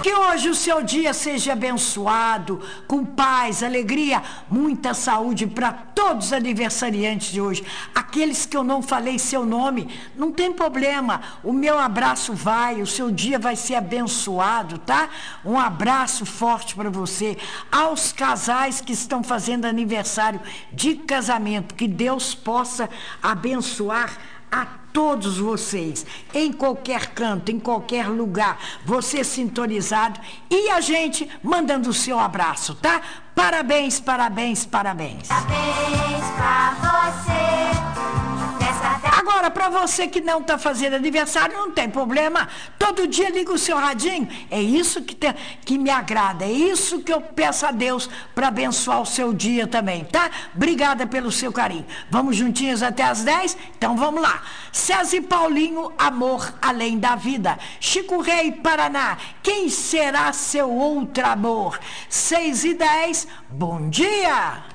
Que hoje o seu dia seja abençoado, com paz, alegria, muita saúde para todos os aniversariantes de hoje. Aqueles que eu não falei seu nome, não tem problema. O meu abraço vai, o seu dia vai ser abençoado, tá? Um abraço forte para você. Aos casais que estão fazendo aniversário de casamento, que Deus possa abençoar a todos vocês, em qualquer canto, em qualquer lugar, você sintonizado e a gente mandando o seu abraço, tá? Parabéns, parabéns, parabéns. Parabéns pra você. Agora, para você que não está fazendo aniversário, não tem problema. Todo dia liga o seu radinho. É isso que me agrada. É isso que eu peço a Deus para abençoar o seu dia também, tá? Obrigada pelo seu carinho. Vamos juntinhos até as 10? Então vamos lá. César e Paulinho, amor além da vida. Chico Rei, Paraná. Quem será seu outro amor? 6 e 10. Bom dia!